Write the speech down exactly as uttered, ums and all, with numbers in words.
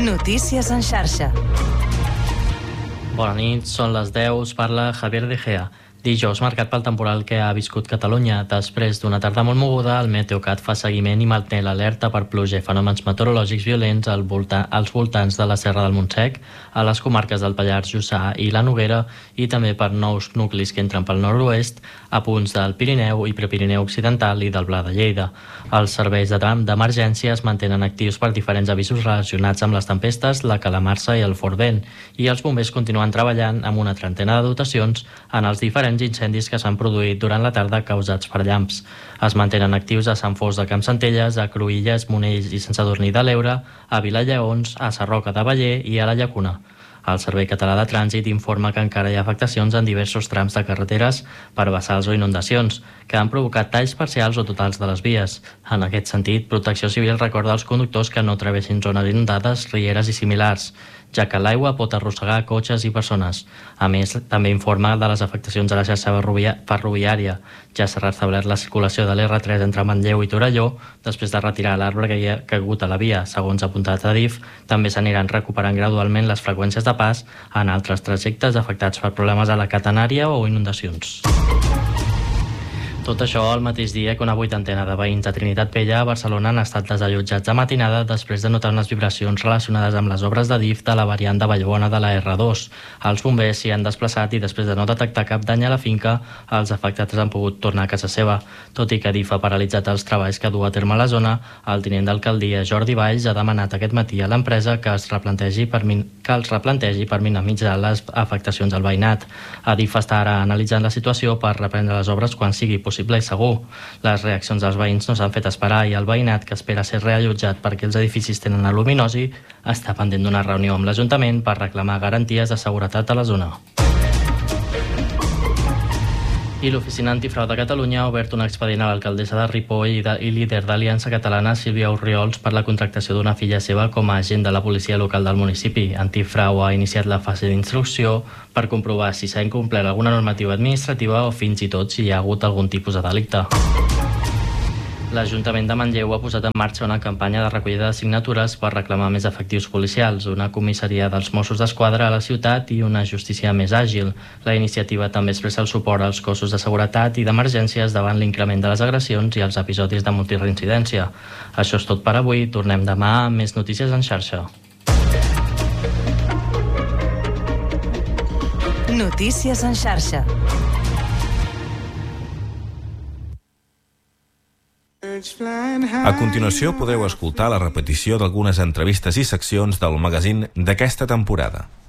Notícies en xarxa. Bona nit, són les deu, us parla Javier De Gea. Dijous marcat pel temporal que ha viscut Catalunya. Després d'una tarda molt moguda, el Meteocat fa seguiment i manté l'alerta per pluja i fenòmens meteorològics violents al volta, als voltants de la Serra del Montsec, a les comarques del Pallars Jussà i la Noguera, i també per nous nuclis que entren pel nord-oest, a punts del Pirineu i Prepirineu Occidental i del Pla de Lleida. Els serveis de tram d'emergència es mantenen actius per diferents avisos relacionats amb les tempestes, la calamarsa i el fort vent, i els bombers continuen treballant amb una trentena de dotacions en els diferents incendis que s'han produït durant la tarda causats per llamps. Es mantenen actius a Sant Fost de Campsentelles, a Cruïlles, Monells i Sant Sadurní de l'Ebre, a Vilallaons, a Sarroca de Bellver i a la Llacuna. El Servei Català de Trànsit informa que encara hi ha afectacions en diversos trams de carreteres per vessals o inundacions, que han provocat talls parcials o totals de les vies. En aquest sentit, Protecció Civil recorda als conductors que no travessin zones inundades, rieres i similars, ja que l'aigua pot arrossegar cotxes i persones. A més, també informa de les afectacions a la xarxa ferroviària. Ja s'ha restablert la circulació de l'erre tres entre Manlleu i Torelló, després de retirar l'arbre que hi ha caigut a la via. Segons apuntat a D I F, també s'aniran recuperant gradualment les freqüències de pas en altres trajectes afectats per problemes a la catenària o inundacions. Tot això el mateix dia que una vuitantena de veïns de Trinitat Vella a Barcelona han estat desallotjats de matinada després de notar unes vibracions relacionades amb les obres de D I F de la variant de Vallbona de la erre dos. Els bombers s'hi han desplaçat i després de no detectar cap dany a la finca, els afectats han pogut tornar a casa seva. Tot i que D I F ha paralitzat els treballs que du a terme a la zona, el tinent d'alcaldia Jordi Valls ha demanat aquest matí a l'empresa que es replantegi per, min... que els replantegi per minimitzar les afectacions al veïnat. A D I F està ara analitzant la situació per reprendre les obres quan sigui possible possible i segur. Les reaccions dels veïns no s'han fet esperar i el veïnat, que espera ser reallotjat perquè els edificis tenen aluminosi, està pendent d'una reunió amb l'Ajuntament per reclamar garanties de seguretat a la zona. I l'Oficina Antifrau de Catalunya ha obert un expedient a l'alcaldessa de Ripoll i, de, i líder d'Aliança Catalana, Sílvia Orriols, per la contractació d'una filla seva com a agent de la policia local del municipi. Antifrau ha iniciat la fase d'instrucció per comprovar si s'ha incomplert alguna normativa administrativa o fins i tot si hi ha hagut algun tipus de delicte. L'Ajuntament de Manlleu ha posat en marxa una campanya de recollida de signatures per reclamar més efectius policials, una comissaria dels Mossos d'Esquadra a la ciutat i una justícia més àgil. La iniciativa també expressa el suport als cossos de seguretat i d'emergències davant l'increment de les agressions i els episodis de multireincidència. Això és tot per avui. Tornem demà amb més notícies en xarxa. Notícies en xarxa. A continuació podreu escoltar la repetició d'algunes entrevistes i seccions del magazín d'aquesta temporada.